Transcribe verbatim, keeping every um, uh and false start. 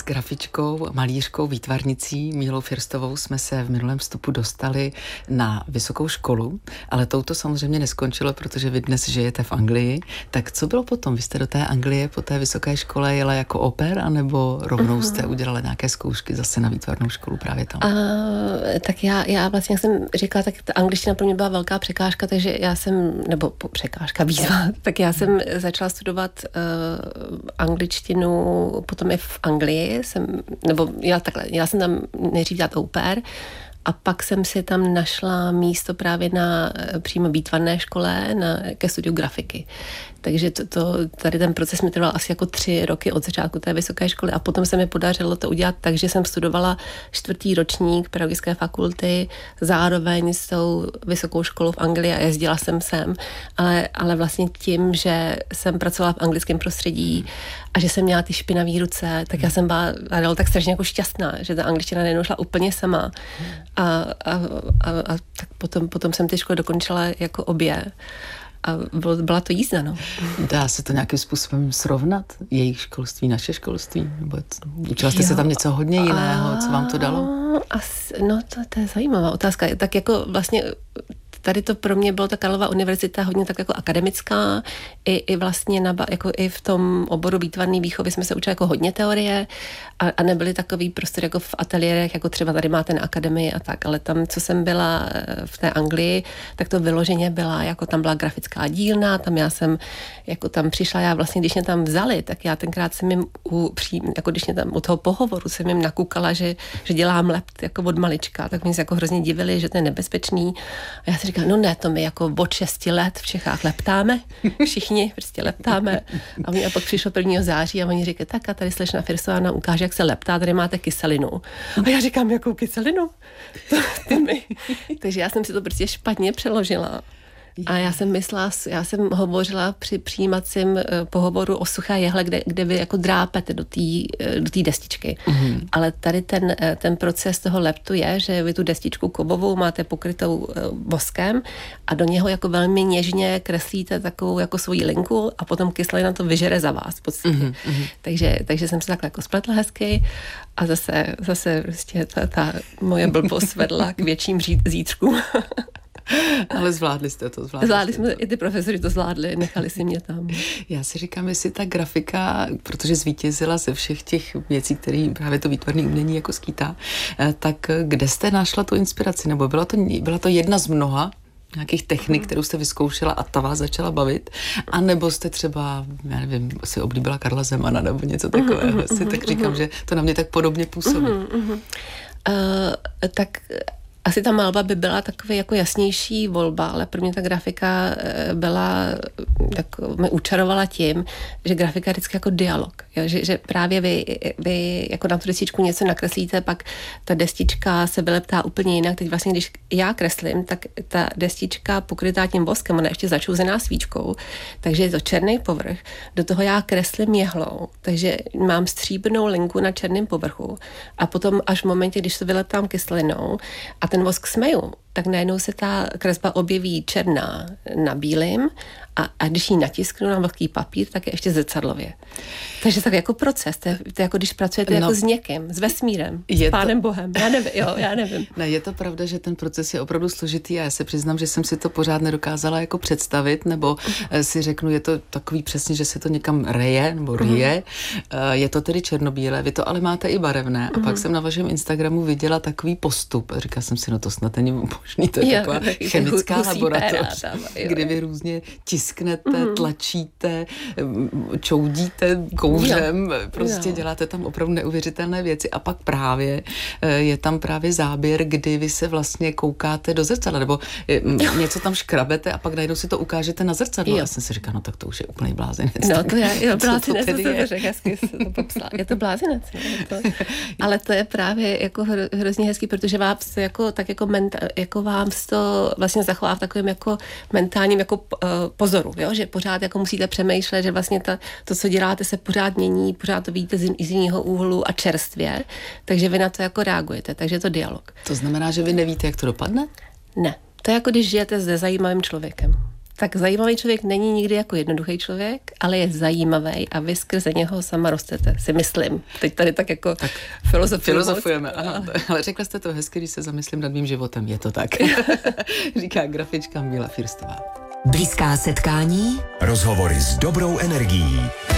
grafičkou, malířkou, výtvarnicí Mílou Firstovou jsme se v minulém vstupu dostali na vysokou školu, ale touto samozřejmě neskončilo, protože vy dnes žijete v Anglii. Tak co bylo potom? Vy jste do té Anglie po té vysoké škole jela jako au pair, anebo rovnou jste udělala nějaké zkoušky zase na výtvarnou školu právě tam? A, tak já, já vlastně, jak jsem říkala, tak ta angličtina pro mě byla velká překážka, takže já jsem, nebo překážka, výzva, tak já jsem začala studovat uh, angličtinu potom i v Anglii, jsem, nebo já takhle, já jsem tam nejdřív dělat au pair, a pak jsem si tam našla místo právě na přímo výtvarné škole na, ke studiu grafiky. Takže to, to, tady ten proces mi trval asi jako tři roky od začátku té vysoké školy a potom se mi podařilo to udělat tak, že jsem studovala čtvrtý ročník pedagogické fakulty zároveň s tou vysokou školou v Anglii a jezdila jsem sem, ale, ale vlastně tím, že jsem pracovala v anglickém prostředí a že jsem měla ty špinavé ruce, tak já jsem byla byla tak strašně jako šťastná, že ta angličtina najednou šla úplně sama. A, a, a, a tak potom, potom jsem ty školy dokončila jako obě. A byla to jízda, no. Dá se to nějakým způsobem srovnat? Jejich školství, naše školství? Nebo učila jste jo, se tam něco hodně jiného? Co vám to dalo? As, no to, to je zajímavá otázka. Tak jako vlastně tady to pro mě bylo ta Karlova univerzita hodně tak jako akademická, i, i vlastně na, jako i v tom oboru výtvarné výchovy jsme se učili jako hodně teorie a, a nebyly takový prostor jako v ateliérech, jako třeba tady máte na akademii a tak, ale tam, co jsem byla v té Anglii, tak to vyloženě byla, jako tam byla grafická dílna, tam já jsem, jako tam přišla, já vlastně, když mě tam vzali, tak já tenkrát jsem jim u, jako když mě tam u toho pohovoru jsem jim nakukala, že, že dělám lept jako od malička, tak mě se jako hrozně divili, že to je nebezpečný. A já si říkala, no ne, to my jako od šesti let v Čechách leptáme, všichni prostě leptáme. A oni a pak přišlo prvního září a oni říkají, tak a tady slečna Firstová nám ukáže, jak se leptá, tady máte kyselinu. A já říkám, jakou kyselinu? To, to my. Takže já jsem si to prostě špatně přeložila. A já jsem myslela, já jsem hovořila při přijímacím pohovoru o suché jehle, kde, kde vy jako drápete do té do té destičky. Mm-hmm. Ale tady ten, ten proces toho leptu je, že vy tu destičku kovovou máte pokrytou voskem a do něho jako velmi něžně kreslíte takovou jako svoji linku a potom kyselina to vyžere za vás v podstatě. Mm-hmm. Takže, takže jsem se takhle jako spletla hezky a zase, zase prostě ta, ta moje blbost vedla k větším zítřkům. Ale zvládli jste to. Zvládli, zvládli jste jsme, to. I ty profesory to zvládli, nechali si mě tam. Já si říkám, jestli ta grafika, protože zvítězila ze všech těch věcí, které právě to výtvarné umění jako skýtá, tak kde jste našla tu inspiraci? Nebo byla to, byla to jedna z mnoha nějakých technik, kterou jste vyzkoušela a ta vás začala bavit? A nebo jste třeba, já nevím, si oblíbila Karla Zemana nebo něco takového? Si tak říkám, že to na mě tak podobně působí. Uh, tak asi ta malba by byla takový jako jasnější volba, ale pro mě ta grafika byla, jako mě učarovala tím, že grafika je vždycky jako dialog. Jo? Že, že právě vy, vy jako na tu destičku něco nakreslíte, pak ta destička se vyleptá úplně jinak. Teď vlastně, když já kreslím, tak ta destička pokrytá tím voskem, ona je ještě začouzená svíčkou, takže je to černý povrch. Do toho já kreslím jehlou, takže mám stříbrnou linku na černém povrchu a potom až v momentě, když to vyleptám kyselinou a ten vosk smeju, tak najednou se ta kresba objeví černá na bílém a, a když ji natisknu na velký papír, tak je ještě zrcadlově. Takže tak jako proces, to je, to je jako když pracujete no, jako s někým, s vesmírem, s Pánem to... Bohem. Já nevím, jo, já nevím. Ne, je to pravda, že ten proces je opravdu složitý a já se přiznám, že jsem si to pořád nedokázala jako představit, nebo uh-huh. si řeknu, je to takový přesně, že se to někam reje, nebo rije. Uh-huh. Je to tedy černobílé, vy to ale máte i barevné. Uh-huh. A pak jsem na vašem Instagramu viděla takový postup. Říkala jsem si, no to snad není možný, to je jo, taková chemická laboratoř, kdy vy různě tisknete, mm. tlačíte, čoudíte kouřem, jo. prostě jo. děláte tam opravdu neuvěřitelné věci a pak právě je tam právě záběr, kdy vy se vlastně koukáte do zrcadla, nebo něco tam škrabete a pak najednou si to ukážete na zrcadlo. Jo. Já jsem si říkala, no tak to už je úplný blázinec. No to je, jo, blázinec, to, to, to řekl, hezky to popsala. Je to blázinec. To, ale to je právě jako hro, hrozně hezký, protože vám to jako, tak jako, menta, jako vám to vlastně zachová v takovém jako mentálním jako uh, pozoru, jo? Že pořád jako musíte přemýšlet, že vlastně ta, to, co děláte, se pořád mění, pořád to vidíte z, z jiného úhlu a čerstvě, takže vy na to jako reagujete, takže je to dialog. To znamená, že vy nevíte, jak to dopadne? Ne, to je jako když žijete se zajímavým člověkem. tak zajímavý člověk není nikdy jako jednoduchý člověk, ale je zajímavý a vy skrze něho sama rostete, si myslím. Teď tady tak jako tak filozofujeme. Filozofujeme, ano. Ale řekla jste to hezky, když se zamyslím nad mým životem. Je to tak. Říká grafička Míla Firstová. Blízká setkání. Rozhovory s dobrou energií.